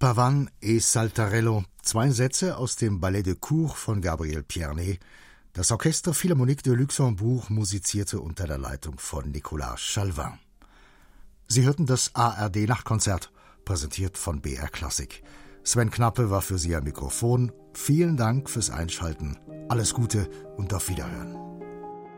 Pavan et Saltarello, 2 Sätze aus dem Ballet de Cour von Gabriel Pierné. Das Orchester Philharmonique de Luxembourg musizierte unter der Leitung von Nicolas Chalvin. Sie hörten das ARD-Nachtkonzert, präsentiert von BR Klassik. Sven Knappe war für Sie am Mikrofon. Vielen Dank fürs Einschalten. Alles Gute und auf Wiederhören.